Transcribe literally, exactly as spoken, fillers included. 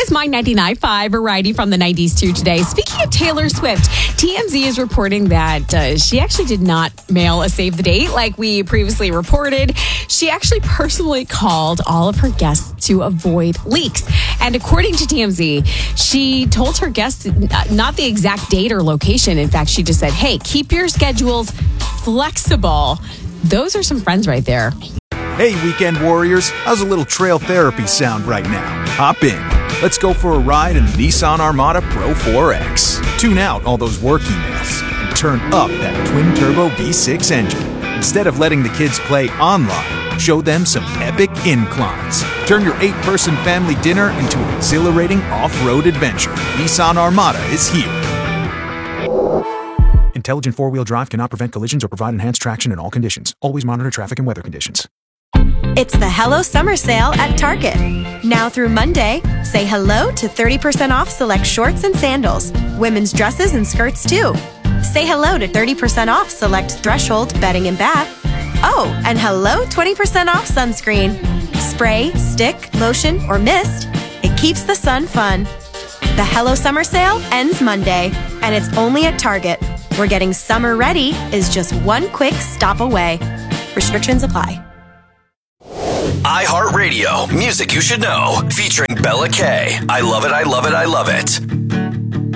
is My ninety-nine point five variety from the nineties to today. Speaking of Taylor Swift, T M Z is reporting that uh, she actually did not mail a save the date like we previously reported. She actually personally called all of her guests to avoid leaks. And according to T M Z, she told her guests not the exact date or location. In fact, she just said, hey, keep your schedules flexible. Those are some friends right there. Hey, weekend warriors, how's a little trail therapy sound right now? Hop in. Let's go for a ride in the Nissan Armada Pro four X. Tune out all those work emails and turn up that twin-turbo V six engine. Instead of letting the kids play online, show them some epic inclines. Turn your eight-person family dinner into an exhilarating off-road adventure. Nissan Armada is here. Intelligent four-wheel drive cannot prevent collisions or provide enhanced traction in all conditions. Always monitor traffic and weather conditions. It's the Hello Summer Sale at Target. Now through Monday, say hello to thirty percent off select shorts and sandals. Women's dresses and skirts too. Say hello to thirty percent off select Threshold bedding and bath. Oh, and hello twenty percent off sunscreen. Spray, stick, lotion, or mist. It keeps the sun fun. The Hello Summer Sale ends Monday, and it's only at Target, where getting summer ready is just one quick stop away. Restrictions apply. iHeartRadio, music you should know, featuring Bella K. I love it, I love it, I love it.